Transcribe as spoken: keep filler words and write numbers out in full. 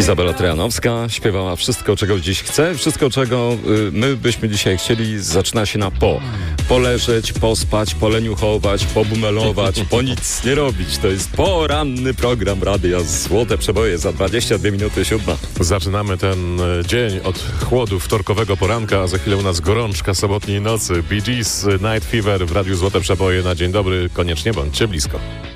Izabela Trojanowska śpiewała wszystko, czego dziś chce. Wszystko, czego y, my byśmy dzisiaj chcieli, zaczyna się na po. Poleżeć, pospać, poleniuchować, pobumelować, po nic nie robić. To jest poranny program Radia Złote Przeboje za dwadzieścia dwie minuty siódma. Zaczynamy ten dzień od chłodu wtorkowego poranka, a za chwilę u nas gorączka sobotniej nocy. Bee Gees, Night Fever w Radiu Złote Przeboje na dzień dobry. Koniecznie bądźcie blisko.